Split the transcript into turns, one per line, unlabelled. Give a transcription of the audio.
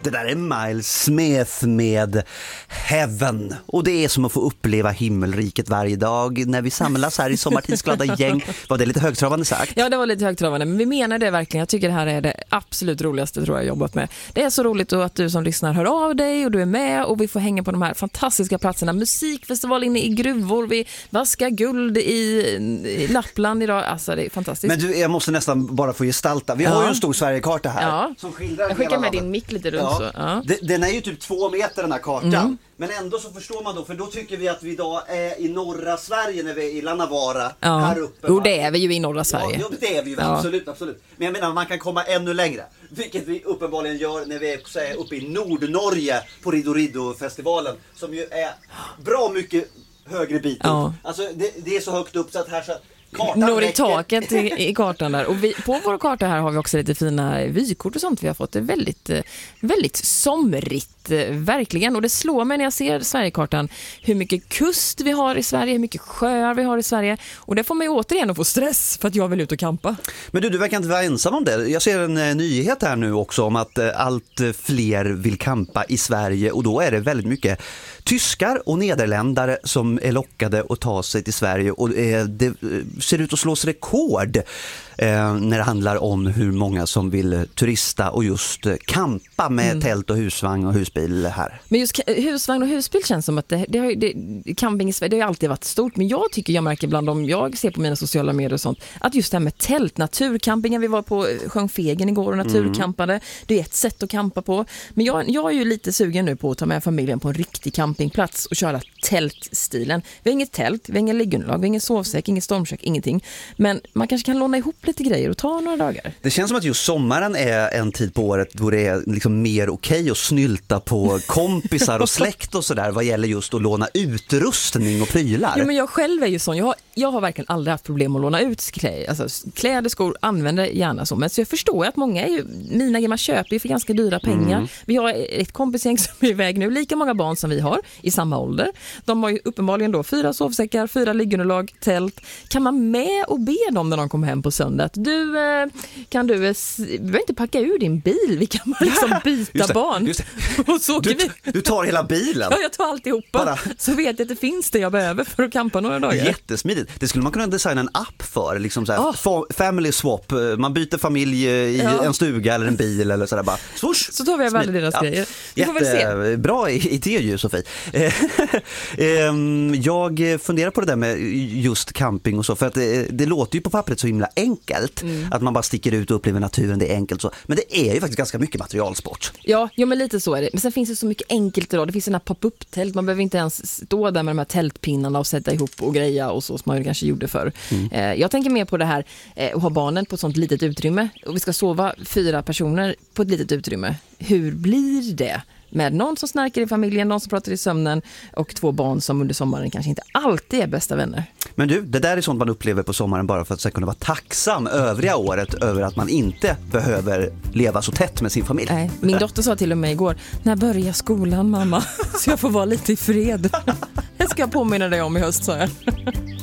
Det där är Miles Smith med Heaven. Och det är som att få uppleva himmelriket varje dag när vi samlas här i Sommartidsglada gäng. Var det lite högtravande sagt?
Ja, det var lite högtravande, men vi menar det verkligen. Jag tycker det här är det absolut roligaste tror jag jobbat med. Det är så roligt att du som lyssnar hör av dig och du är med och vi får hänga på de här fantastiska platserna. Musikfestival inne i gruvor, vi vaskar guld i Lappland idag. Alltså det är fantastiskt.
Men du, jag måste nästan bara få gestalta. Vi har ju en stor Sverigekarta här som skildrar
jag skickar med din mick lite runt så. Ja.
Den är ju typ 2 meter den här kartan. Men ändå så förstår man då, för då tycker vi att vi idag är i norra Sverige när vi är i Lannavara här uppe.
Jo, det är vi ju i norra Sverige.
Ja, det är vi ju, absolut. Men jag menar, man kan komma ännu längre. Vilket vi uppenbarligen gör när vi är uppe i Nordnorge på Ridorido-festivalen. Som ju är bra mycket högre bit upp. Alltså det är så högt upp så att här så...
Når i taket i kartan där. Och på vår karta här har vi också lite fina vykort och sånt vi har fått. Det är väldigt, väldigt somrigt, verkligen. Och det slår mig när jag ser Sverigekartan hur mycket kust vi har i Sverige, hur mycket sjöar vi har i Sverige. Och det får mig återigen att få stress för att jag vill ut och campa.
Men du verkar inte vara ensam om det. Jag ser en nyhet här nu också om att allt fler vill campa i Sverige. Och då är det väldigt mycket tyskar och nederländare som är lockade att ta sig till Sverige. Och det ser ut att slås rekord när det handlar om hur många som vill turista och just campa med tält och husvagn och husbil här.
Men just husvagn och husbil känns som att camping i Sverige, det har ju alltid varit stort. Men jag märker bland dem jag ser på mina sociala medier och sånt, att just det här med tält, naturcampingen, vi var på sjön Fegen igår och naturcampade, det är ett sätt att campa på. Men jag är ju lite sugen nu på att ta med familjen på en riktig campingplats och köra tältstilen. Vi har inget tält, vi har ingen liggunderlag, vi har ingen sovsäck, inget stormkök, ingenting. Men man kanske kan låna ihop lite grejer och ta några dagar.
Det känns som att just sommaren är en tid på året då det är liksom mer okej att snylta på kompisar och släkt och sådär vad gäller just att låna utrustning och prylar.
Ja, men jag själv är ju sån. Jag har verkligen aldrig haft problem att låna ut kläder, skor, använder gärna så. Men så jag förstår att många mina grejer man köper ju för ganska dyra pengar. Vi har ett kompisgäng som är iväg nu, lika många barn som vi har i samma ålder. De har ju uppenbarligen då 4 sovsäckar, 4 liggunderlag, tält. Kan man med och be dem när de kommer hem på söndag? Du behöver inte packa ur din bil. Vi kan bara liksom byta barn. Och så
du tar hela bilen?
Ja, jag tar alltihopa. Så vet jag att det finns det jag behöver för att campa några dagar.
Jättesmidigt. Det skulle man kunna designa en app för. Liksom så här, family swap. Man byter familj i en stuga eller en bil eller sådär bara. Swoosh. Så
tar vi alla deras grejer. Vi får väl se.
Bra idé ju, Sofie. Jag funderar på det där med just camping och så. För att det låter ju på pappret så himla enkelt. Att man bara sticker ut och upplever naturen, det är enkelt så. Men det är ju faktiskt ganska mycket materialsport.
Ja, men lite så är det. Men sen finns det så mycket enkelt idag. Det finns såna pop-up-tält. Man behöver inte ens stå där med de här tältpinnarna och sätta ihop och greja och så som man kanske gjorde förr. Jag tänker mer på det här att ha barnen på ett sånt litet utrymme. Och vi ska sova 4 personer på ett litet utrymme. Hur blir det? Med någon som snarkar i familjen, någon som pratar i sömnen och 2 barn som under sommaren kanske inte alltid är bästa vänner.
Men du, det där är sånt man upplever på sommaren bara för att kunna vara tacksam övriga året över att man inte behöver leva så tätt med sin familj.
Nej, min dotter sa till och med igår, när börjar skolan mamma? Så jag får vara lite i fred. Det ska jag påminna dig om i höst, så här.